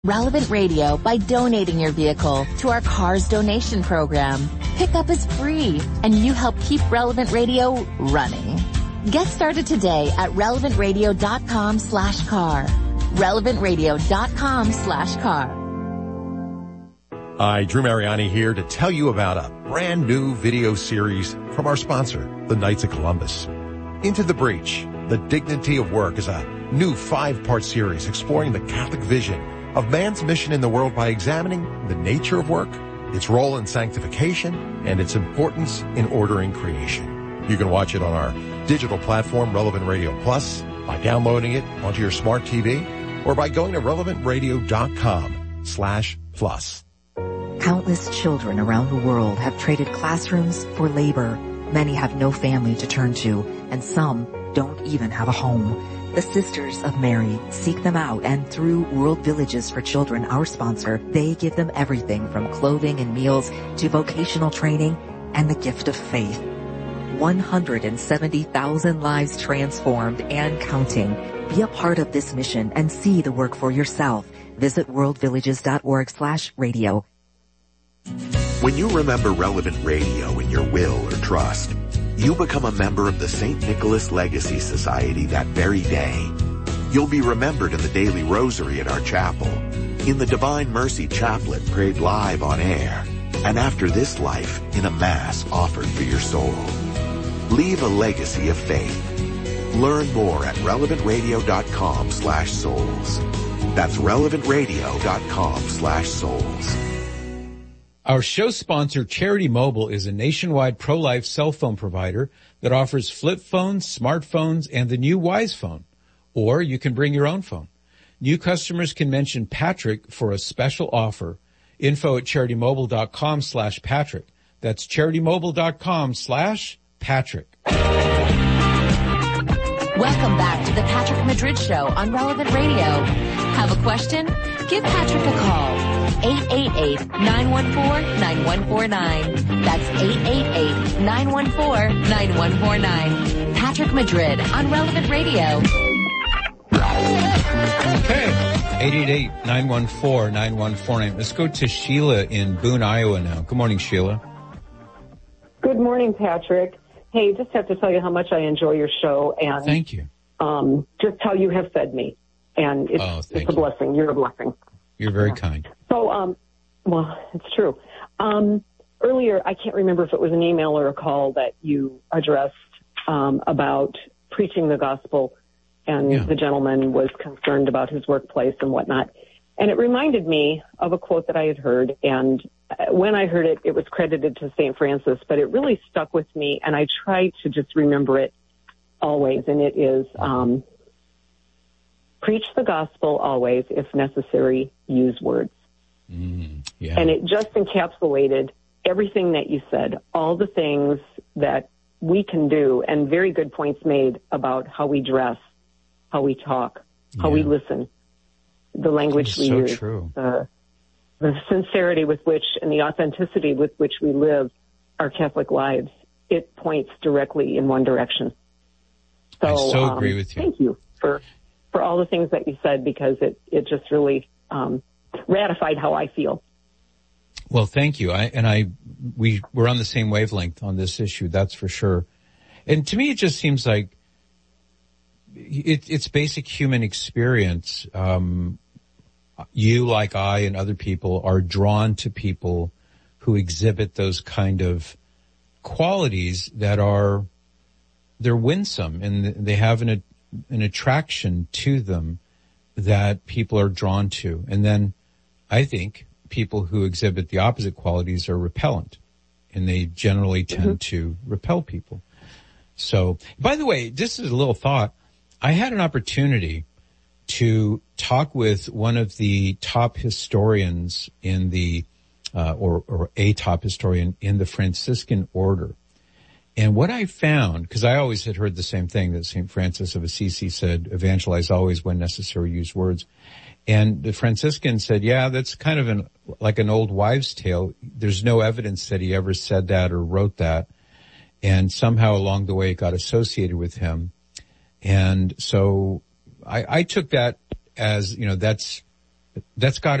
Relevant Radio by donating your vehicle to our Cars Donation Program. Pickup is free, and you help keep Relevant Radio running. Get started today at relevantradio.com/car. relevantradio.com/car. Hi, Drew Mariani here to tell you about a brand new video series from our sponsor, the Knights of Columbus. Into the Breach, The Dignity of Work is a new 5-part series exploring the Catholic vision of man's mission in the world by examining the nature of work, its role in sanctification, and its importance in ordering creation. You can watch it on our digital platform, Relevant Radio Plus, by downloading it onto your smart TV, or by going to relevantradio.com/plus. Countless children around the world have traded classrooms for labor. Many have no family to turn to, and some don't even have a home. The Sisters of Mary seek them out, and through World Villages for Children, our sponsor, they give them everything from clothing and meals to vocational training and the gift of faith. 170,000 lives transformed and counting. Be a part of this mission and see the work for yourself. Visit worldvillages.org/radio. When you remember Relevant Radio in your will or trust, you become a member of the St. Nicholas Legacy Society that very day. You'll be remembered in the daily rosary at our chapel, in the Divine Mercy Chaplet prayed live on air, and after this life in a Mass offered for your soul. Leave a legacy of faith. Learn more at relevantradio.com/souls. That's relevantradio.com/souls. Our show sponsor, Charity Mobile, is a nationwide pro-life cell phone provider that offers flip phones, smartphones, and the new Wise phone. Or you can bring your own phone. New customers can mention Patrick for a special offer. Info at CharityMobile.com/Patrick. That's CharityMobile.com/Patrick. Welcome back to the Patrick Madrid Show on Relevant Radio. Have a question? Give Patrick a call. 888-914-9149. That's 888-914-9149. Patrick Madrid on Relevant Radio. Okay. 888-914-9149. Let's go to Sheila in Boone, Iowa now. Good morning, Sheila. Good morning, Patrick. Hey, just have to tell you how much I enjoy your show, and thank you. Just how you have fed me, and it's a blessing. You're a blessing. You're very kind. So, well, it's true. Earlier, I can't remember if it was an email or a call that you addressed about preaching the gospel, and the gentleman was concerned about his workplace and whatnot. And it reminded me of a quote that I had heard, and when I heard it, it was credited to St. Francis, but it really stuck with me, and I try to just remember it always, and it is, preach the gospel always, if necessary, use words. And it just encapsulated everything that you said, all the things that we can do, and very good points made about how we dress, how we talk, how we listen, the language we use, the sincerity with which and the authenticity with which we live our Catholic lives. It points directly in one direction. So, I so agree with you. Thank you for all the things that you said, because it just really ratified how I feel. Well, thank you. We're on the same wavelength on this issue, that's for sure. And to me, it just seems like it's basic human experience. You, like I and other people, are drawn to people who exhibit those kind of qualities that they're winsome, and they have an attraction to them that people are drawn to. And then I think people who exhibit the opposite qualities are repellent, and they generally tend to repel people. So, by the way, just as a little thought, I had an opportunity to talk with one of the top historians in the, or a top historian in the Franciscan order. And what I found, because I always had heard the same thing that St. Francis of Assisi said, evangelize always, when necessary, use words. And the Franciscan said, yeah, that's kind of like an old wives' tale. There's no evidence that he ever said that or wrote that. And somehow along the way it got associated with him. And so I took that as, that's That's got